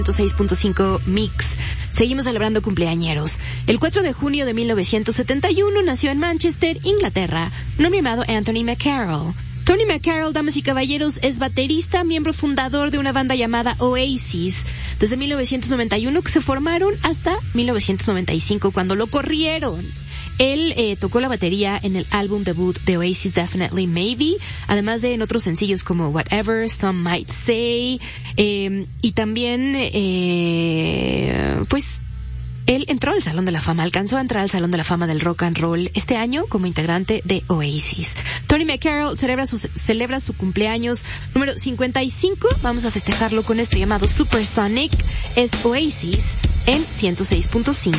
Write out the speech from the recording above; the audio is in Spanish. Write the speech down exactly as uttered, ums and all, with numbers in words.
ciento seis punto cinco Mix. Seguimos celebrando cumpleañeros. El cuatro de junio de mil novecientos setenta y uno nació en Manchester, Inglaterra, un hombre llamado Anthony McCarroll. Tony McCarroll, damas y caballeros, es baterista, miembro fundador de una banda llamada Oasis, desde mil novecientos noventa y uno que se formaron hasta mil novecientos noventa y cinco, cuando lo corrieron. Él eh, tocó la batería en el álbum debut de Oasis, Definitely Maybe, además de en otros sencillos como Whatever, Some Might Say, eh, y también, eh, pues, él entró al Salón de la Fama, alcanzó a entrar al Salón de la Fama del Rock and Roll este año como integrante de Oasis. Tony McCarroll celebra su, celebra su cumpleaños número cincuenta y cinco. Vamos a festejarlo con esto llamado Supersonic. Es Oasis en ciento seis punto cinco.